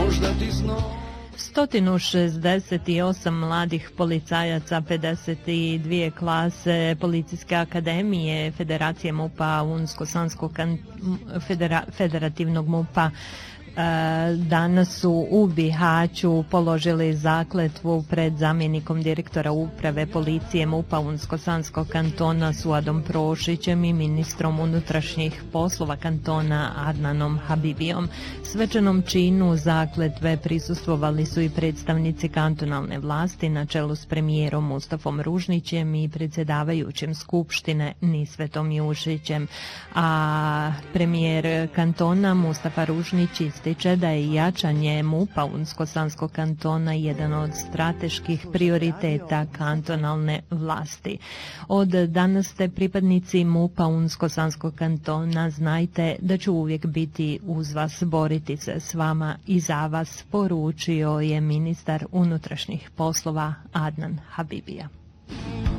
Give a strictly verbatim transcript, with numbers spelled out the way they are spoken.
sto šezdeset osam mladih policajaca, pedeset dvije klase Policijske akademije, Federacije MUP-a, Unsko-Sanskog federa, federativnog MUP-a danas su u Bihaću položili zakletvu pred zamjenikom direktora uprave policije MUP-a Unsko-Sanskog kantona Suadom Prošićem i ministrom unutrašnjih poslova kantona Adnanom Habibijom. Svečanom činu zakletve prisustvovali su i predstavnici kantonalne vlasti na čelu s premijerom Mustafom Ružnićem i predsjedavajućem Skupštine Nisvetom Jušićem. A premijer kantona Mustafa Ružnić ističe da je jačanje MUP-a Unsko-Sanskog kantona jedan od strateških prioriteta kantonalne vlasti. Od danas ste pripadnici MUP-a Unsko-Sanskog kantona, znajte da ću uvijek biti uz vas, boriti se s vama i za vas, poručio je ministar unutrašnjih poslova Adnan Habibija.